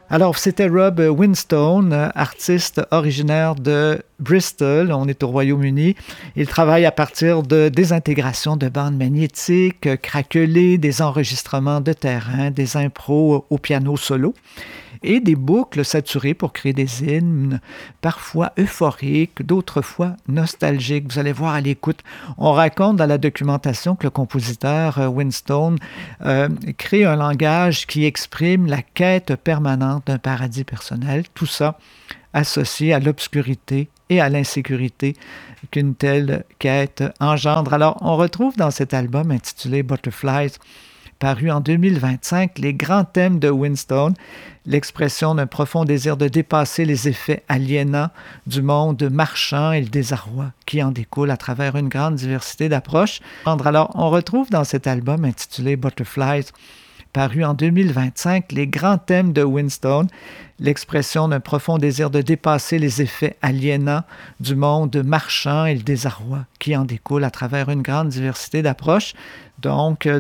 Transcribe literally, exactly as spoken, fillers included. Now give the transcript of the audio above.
Alors, c'était Rob Winstone, artiste originaire de Bristol, on est au Royaume-Uni. Il travaille à partir de désintégrations de bandes magnétiques, craquelées, des enregistrements de terrain, des impros au piano solo et des boucles saturées pour créer des hymnes, parfois euphoriques, d'autres fois nostalgiques. Vous allez voir à l'écoute, on raconte dans la documentation que le compositeur Winstone euh, crée un langage qui exprime la quête permanente d'un paradis personnel, tout ça associé à l'obscurité et à l'insécurité qu'une telle quête engendre. Alors, on retrouve dans cet album intitulé Butterflies, paru en deux mille vingt-cinq, les grands thèmes de Winstone, l'expression d'un profond désir de dépasser les effets aliénants du monde marchand et le désarroi qui en découle à travers une grande diversité d'approches. Alors, on retrouve dans cet album intitulé Butterflies, paru en deux mille vingt-cinq, les grands thèmes de Winstone, l'expression d'un profond désir de dépasser les effets aliénants du monde marchand et le désarroi qui en découle à travers une grande diversité d'approches. Donc,